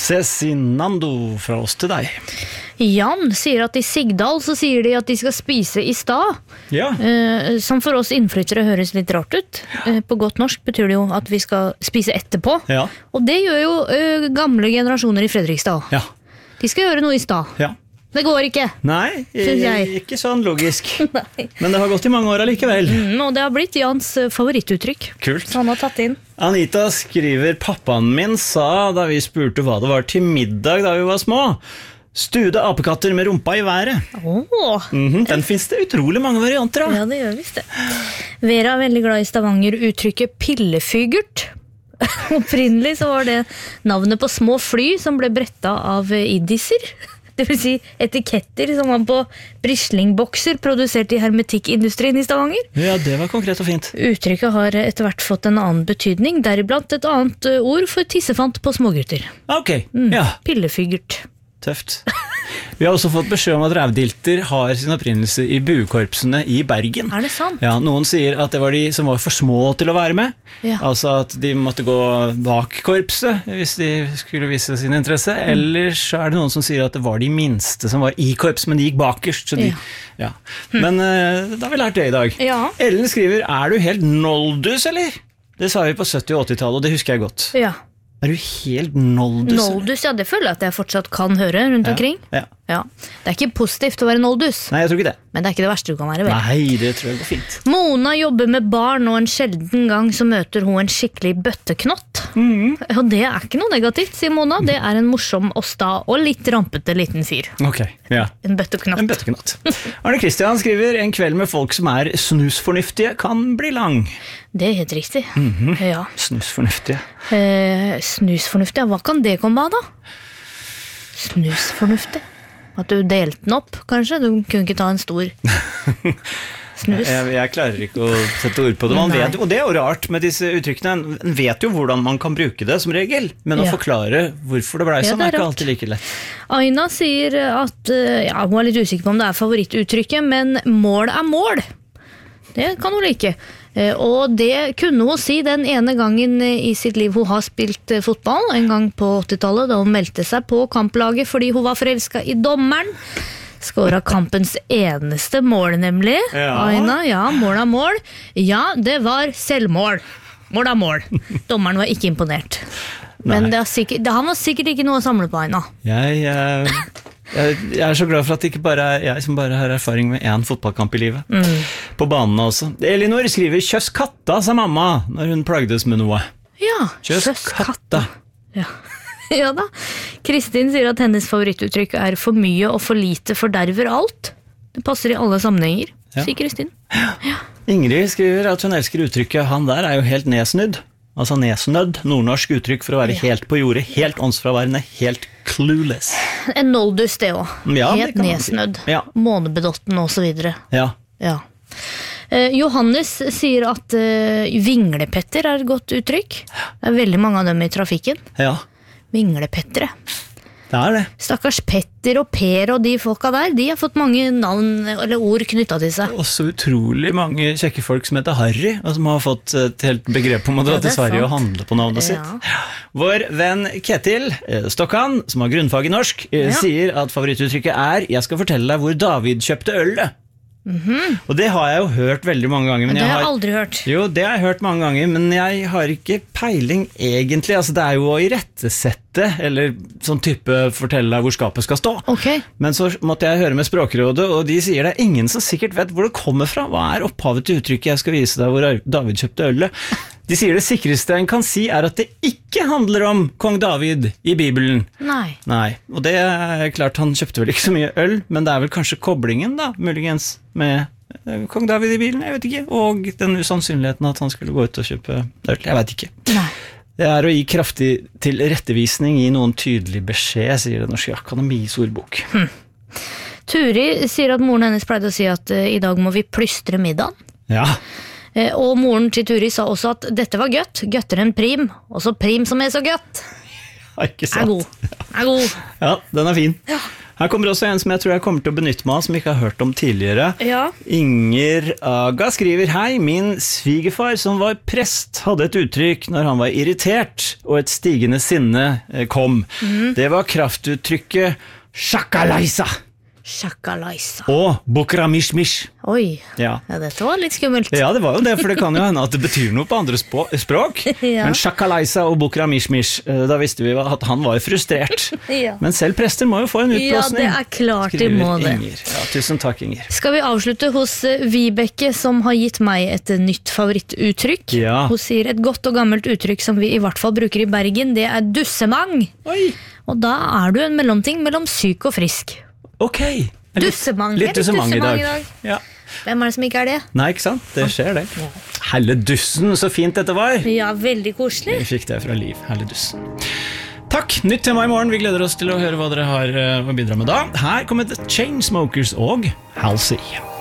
Cezinando fra oss til deg. Jan sier at i Sigdal så sier de at de skal spise i stad. Ja. Som for oss innflyttere høres litt rart ut. På godt norsk betyr det jo at vi skal spise etterpå. Ja. Og det gjør jo gamle generasjoner i Fredrikstad. Ja. De skal gjøre noe i stad. Ja. Det går ikke. Nei, Synes jeg. ikke sånn logisk. Nei. Men det har gått i mange år allikevel. Og det har blitt Jans favorittuttrykk. Kult. Så han har tatt inn. Anita skriver, pappaen min sa da vi spurte hva det var til middag da vi var små, stude apekatter med rumpa i været. Den finnes det utrolig mange varianter av. Ja, det gjør visst det. Vera er veldig glad i Stavanger uttrykket pillefygert. Opprinnelig så var det navnet på små fly som ble brettet av iddiser. Det vil si etiketter som var på brislingbokser produsert i hermetikkindustrien i Stavanger. Ja, det var konkret og fint. Uttrykket har etter hvert fått en annen betydning, deriblant et annet ord for tissefant på smågutter. Ok, ja. Pillefygert. Tøft. Vi har også fått beskjed om at rævdilter har sin opprinnelse i buekorpsene i Bergen. Er det sant? Ja, noen sier at det var de som var for små til å være med. Ja. Altså at de måtte gå bak korpset hvis de skulle vise sin interesse. Eller så er det noen som sier at det var de minste som var i korps, men de gikk bakerst. Så de, ja. Men da har vi lært det i dag. Ja. Ellen skriver, er du helt noldus, eller? Det sa vi på 70- og 80-tallet, og det husker jeg godt. Ja. Er du helt noldus? Noldus, ja, det føler jeg at jeg fortsatt kan høre rundt omkring. Ja. Ja. Det er ikke positivt å være noldus, Nei, jeg tror ikke det. men det er ikke det verste du kan være, vel? Nei, det tror jeg går fint. Mona jobber med barn, og en sjelden gang så møter hun en skikkelig bøtteknott. Og det er ikke noe negativt, sier Mona. Det er en morsom og sta og litt rampete liten fyr. Ok, ja. En bøtteknott. En bøtteknott. Arne Kristian skriver, en kveld med folk som er snusfornuftige kan bli lang. Det er helt riktig. Ja. Snusfornuftige. Snusfornuftig, hva kan det komme av da? Snusfornuftig? At du delte den opp, kanskje? Du kunne ikke ta en stor snus? Jeg klarer ikke å sette ord på det. Man vet, og det er jo rart med disse uttrykkene. En vet jo hvordan man kan bruke det som regel, men å forklare hvorfor det ble sånn er ikke alltid like lett. Aina sier at hun er litt usikker på om det er favorittuttrykket, men mål er mål. Det kan hun like. Og det kunne hun si den ene gangen i sitt liv hun har spilt fotball, en gang på 80-tallet, da hun meldte seg på kamplaget fordi hun var forelsket i dommeren. Skåret kampens eneste mål, nemlig. Ja. Aina, ja, mål er mål. Ja, det var selvmål. Mål er mål. Dommeren var ikke imponert. Men han var sikkert ikke noe å samle på, Aina. Jeg er så glad for at det ikke bare er jeg som bare har erfaring med en fotballkamp i livet. På banene også. Elinor skriver, kjøss katta, sa mamma, når hun plagdes med noe. Ja, Kjøss katta. Ja. Ja da. Kristin sier at hennes favorittuttrykk er for mye og for lite forderver alt. Det passer i alle sammenhenger, sier Kristin. Ja. Ingrid skriver at hun elsker uttrykket, han der er jo helt nedsnudd. Altså nedsnødd, nordnorsk uttrykk for å være helt på jordet, helt åndsfraværende, helt clueless. En noldus det også. Ja, helt nedsnødd. Si. Ja. Månebedotten og så videre. Ja. Ja. Johannes sier at vinglepetter er et godt uttrykk. Det er veldig mange av dem i trafikken. Ja. Vinglepettere. Det er det. Stakkars Petter og Per og de folka der, de har fått mange navn eller ord knyttet til seg. Også utrolig mange kjekke folk som heter Harry, og som har fått et helt begrep om å dra til Sverige og handle på navnet sitt. Vår venn Ketil Stokkan, som har grunnfag i norsk, sier at favorittuttrykket er «Jeg skal fortelle deg hvor David kjøpte ølet». Og det har jeg jo hørt veldig mange ganger, men det har jeg aldri hørt. Jo, det har jeg hørt mange ganger, men jeg har ikke peiling egentlig. Altså, det er jo å irettesette, eller sånn type fortelle deg hvor skapet skal stå. Men så måtte jeg høre med Språkrådet, og de sier det er ingen som sikkert vet hvor det kommer fra. Hva er opphavet til uttrykket «Jeg skal vise deg hvor David kjøpte ølet»? De sier det sikreste en kan si er at det ikke handler om kong David i Bibelen. Nei, og det er klart han kjøpte vel ikke så mye øl, men det er vel kanskje koblingen da, muligens med kong David i Bibelen, jeg vet ikke, og den usannsynligheten at han skulle gå ut og kjøpe øl, jeg vet ikke. Det er å gi kraftig tilrettevisning, gi noen tydelig beskjed, sier det norske akademis ordbok. Turi sier at moren hennes pleide å si at i dag må vi plystre middagen. Ja. Og moren til Turi sa også at dette var gøtt, gøtter en prim, og så prim som er så gøtt. Ikke sant. Er god. Ja, den er fin. Her kommer også en som jeg tror jeg kommer til å benytte meg av, som jeg ikke har hørt om tidligere. Ja. Inger Aga skriver: Hei, min svigerfar som var prest hadde et uttrykk når han var irritert og et stigende sinne kom. Det var kraftuttrykket «Shakalaisa». Shakalaisa. Og «Bukramishmish». Oi, ja, dette var litt skummelt. Ja, det var jo det, for det kan jo hende at det betyr noe på andre språk. Ja. Men «Shakalaisa» og «Bukramishmish», da visste vi at han var frustrert. Ja. Men selv prester må jo få en utblåsning. Ja, det klart de må det. Ja, tusen takk, Inger. Skal vi avslutte hos Vibeke, som har gitt meg et nytt favorittuttrykk? Ja. Hun sier et godt og gammelt uttrykk som vi i hvert fall bruker i Bergen, det er dussemang. Oi. Og da er du en mellomting mellom syk og frisk. Ok. Dussemang. Litt dussemang i dag. Ja. Hvem er det som ikke er det? Nei, ikke sant? Det skjer det. Helle dussen, så fint dette var. Ja, veldig koselig. Vi fikk det fra Liv, Helle dussen. Takk, nytt tema i morgen. Vi gleder oss til å høre hva dere har å bidra med da. Her kommer The Chainsmokers og Halsey.